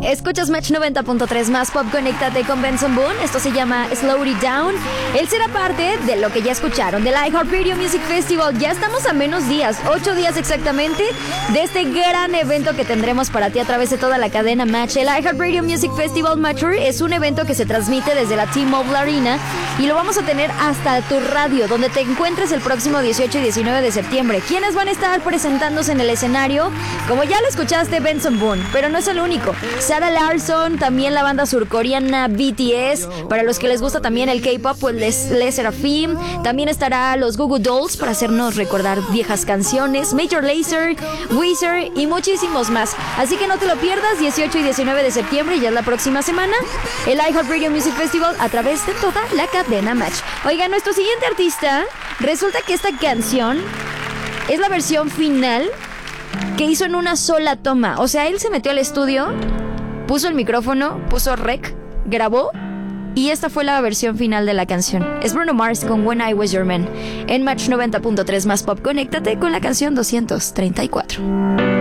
Escuchas Match 90.3 más pop, conéctate con Benson Boone. Esto se llama Slow It Down. Él será parte de lo que ya escucharon, del iHeartRadio Music Festival. Ya estamos a menos días, 8 días exactamente, de este gran evento que tendremos para ti a través de toda la cadena Match. El iHeartRadio Music Festival Mature es un evento que se transmite desde la T-Mobile Arena y lo vamos a tener hasta tu radio, donde te encuentres el próximo 18 y 19 de septiembre. ¿Quiénes van a estar presentándose en el escenario? Como ya lo escuchaste, Benson Boone, pero no es el único. Sarah Larsson, también la banda surcoreana BTS, para los que les gusta también el K-pop, pues Les Seraphim, también estará los Goo Goo Dolls para hacernos recordar viejas canciones, Major Lazer, Weezer y muchísimos más. Así que no te lo pierdas, 18 y 19 de septiembre, ya es la próxima semana, el iHeartRadio Music Festival a través de toda la cadena Match. Oiga, nuestro siguiente artista, resulta que esta canción es la versión final que hizo en una sola toma. O sea, él se metió al estudio, puso el micrófono, puso rec, grabó y esta fue la versión final de la canción. Es Bruno Mars con When I Was Your Man. En Match 90.3 más pop, conéctate con la canción 234.